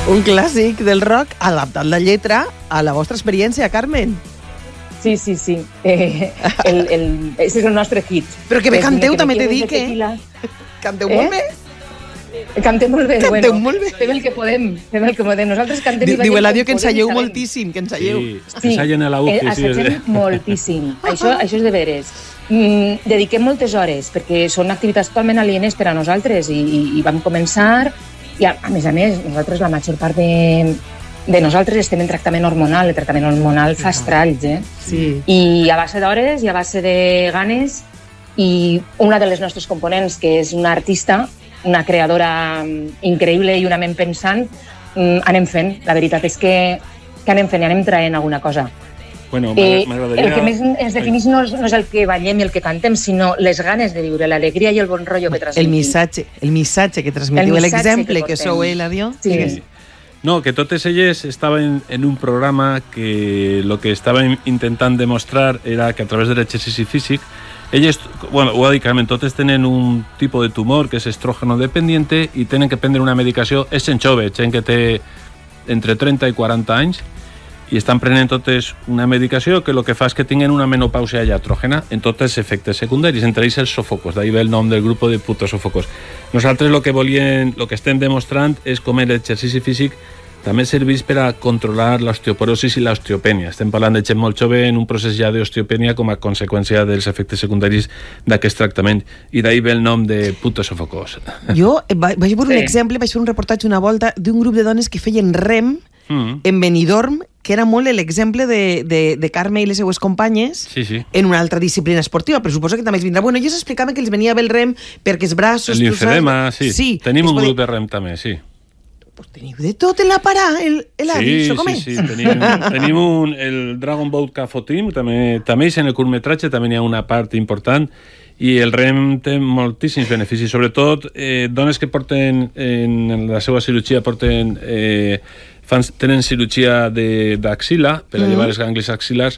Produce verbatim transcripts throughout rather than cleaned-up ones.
Un clàssic del rock adaptat la lletra a la vostra experiència, Carmen. Sí, sí, sí. Eh, el, el, ese és el nostre hit. Però que bé canteu, també t'he dit, que... Canteu molt bé. Cantem molt bé. Cantem molt bé. Fem el que podem. Fem el que podem. Nosaltres cantem... Diu Eladio que ensaieu moltíssim, que ensaieu. Sí, ensaien a la U C I. Sí, assagem moltíssim. Això, això és de veres. Mm, dediquem moltes hores, perquè són activitats totalment alienes per a nosaltres, i, i, i vam començar... I a, a més a més, nosaltres, la major part de, de nosaltres estem en tractament hormonal. El tractament hormonal fa estralls, eh? Sí. I a base d'hores i a base de ganes, i una de les nostres components, que és una artista, una creadora increïble i una ment pensant, anem fent. La veritat és que, que anem fent i anem traient alguna cosa. Bueno, eh, m'agradaria... El que més ens defineix no és, no és el que ballem i el que cantem, sinó les ganes de viure, l'alegria i el bon rotllo que transmetim. El missatge, el missatge que transmetiu, l'exemple que, que sou, eh, Eladio? Sí. sí. No, que totes elles estaven en un programa que lo que estaven intentant demostrar era que a través de l'exercici físic, elles, bueno, ho ha dit Carmen, totes tenen un tipus de tumor que és estrógeno dependiente i tenen que prendre una medicació. És gent jove, gent que té entre trenta i quaranta anys, i estan prenent totes una medicació que el que fa és que tinguin una menopàusia iatrògena en tots els efectes secundaris, entre ells els sofocos, d'ahí ve el nom del grup de putos sofocos. Nosaltres el que volien, el que estem demostrant és com l'exercici físic també serveix per a controlar l'osteoporosis i l'osteopènia. Estem parlant de gent molt jove en un procés ja d'osteopènia com a conseqüència dels efectes secundaris d'aquest tractament, i d'ahí ve el nom de putos sofocos. Jo vaig veure un exemple, vaig fer un reportatge una volta d'un grup de dones que feien rem mm. en Benidorm, que era molt l'exemple de, de, de Carme i les seues companyes sí, sí. en una altra disciplina esportiva, però suposo que també els vindrà. Bueno, ells explicaven que els venia bé el rem perquè els braços... El linfedema, sí. sí. Tenim un poder... grup de rem també, sí. Pues teniu de tot en la parà, el, el sí, això com sí, és? Sí, sí, tenim, tenim un, el Dragon Boat Cafo Team, també, també és en el curtmetratge, també hi ha una part important, i el rem té moltíssims beneficis, sobretot eh, dones que porten en la seva cirurgia porten eh, fan, tenen cirurgia d'axila per a mm. llevar els ganglis axilars.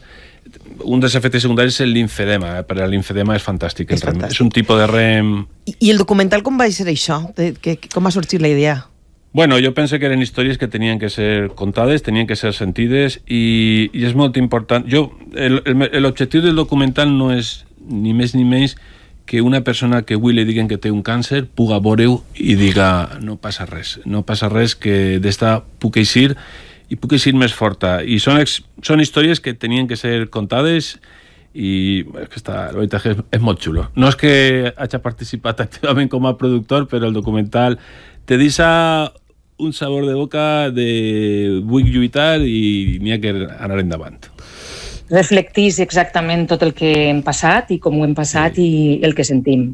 Un dels efectes secundaris és el linfedema, eh? Per a l'infedema és fantàstic, és, fantàstic. És un tipus de rem... I, i el documental com va ser això? De, que, com va sorgir la idea? Bueno, jo penso que eren històries que tenien que ser contades, tenien que ser sentides, i, i és molt important. Jo, l'objectiu del documental no és ni més ni menys que una persona que avui li diguen que té un càncer puga veure-ho i diga no passa res, no passa res, que d'esta puc eixir i puc eixir més forta. I són, ex, són històries que tenien que ser contades i està, la veritat és, és molt xulo. No és que hagi participat activament com a productor, però el documental te deixa un sabor de boca de vull lluitar i n'hi ha que anar endavant. Reflectís exactament tot el que hem passat i com ho hem passat sí. i el que sentim.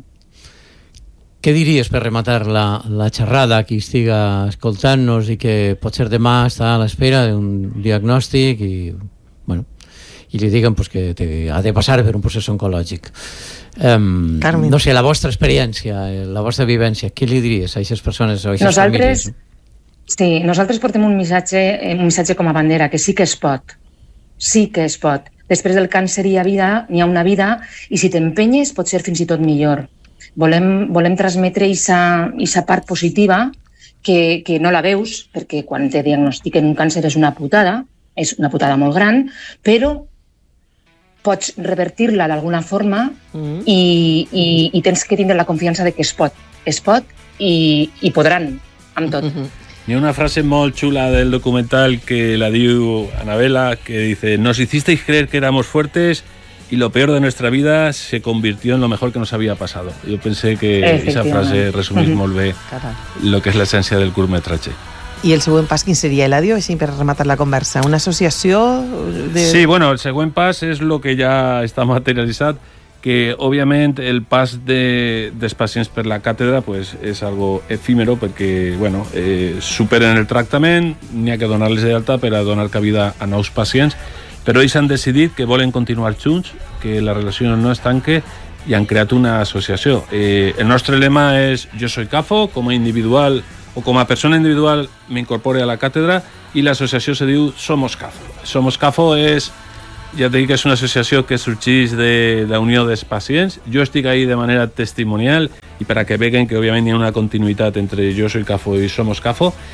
Què diries per rematar la, la xerrada a qui estiga escoltant-nos i que potser demà està a l'espera d'un diagnòstic i, bueno, i li diguen pues, que te, ha de passar per un procés oncològic? Um, no sé, la vostra experiència, la vostra vivència, què li diries a aquestes persones o a aquestes nosaltres, famílies? Sí, nosaltres portem un missatge, un missatge com a bandera, que sí que es pot. Sí que es pot. Després del càncer hi ha vida, n'hi ha una vida, i si t'empenyes pot ser fins i tot millor. Volem, volem transmetre aquesta part positiva que, que no la veus, perquè quan te diagnostiquen un càncer és una putada, és una putada molt gran, però pots revertir-la d'alguna forma mm. i, i, i tens que tindre la confiança de que es pot. Es pot i, i podran, amb tot. Mm-hmm. Hay una frase muy chula del documental que la dio Anabela, que dice: nos hicisteis creer que éramos fuertes y lo peor de nuestra vida se convirtió en lo mejor que nos había pasado. Yo pensé que esa frase resumís molt bé lo que és l'essència del curtmetratge. I el següent pas quin seria, Eladio, així per rematar la conversa? Una associació? De... Sí, bueno, el següent pas és el que ja està materialitzat, que òbviament el pas de, dels pacients per la càtedra pues, és algo efímero perquè bueno, eh, superen el tractament, n'hi ha que donar-les d'alta per a donar cabida a nous pacients, però ells han decidit que volen continuar junts, que la relació no es tanque i han creat una associació. Eh, el nostre lema és Jo soy Cafo, com a individual o com a persona individual m'incorpore a la càtedra, i l'associació se diu Somos Cafo. Somos Cafo és ja et dic que és una associació que sorgeix de la unió dels pacients. Jo estic ahí de manera testimonial i per a que veguen que òbviament hi ha una continuïtat entre Jo soy Cafo i Somos Cafo,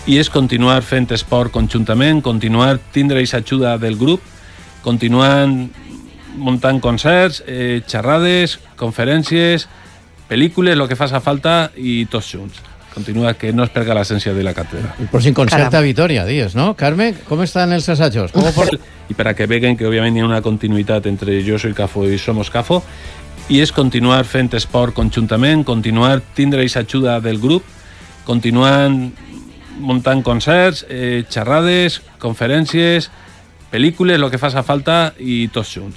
i és continuar fent esport conjuntament, continuar tindre aquesta ajuda del grup, continuar muntant concerts, eh, xerrades, conferències, pel·lícules, el que faça falta i tots junts. Continua, que no es perca l'essència de la càtedra. El pròxim concert a Vitoria, dies, no? Carme, com estan els assajos? Com por... I per a que veguen que òbviament hi ha una continuïtat entre Jo soy Cafo i Somos Cafo, i és continuar fent esport conjuntament, continuar tindre aquesta ajuda del grup, continuar muntant concerts, eh, xerrades, conferències, pel·lícules, el que faça falta i tots junts.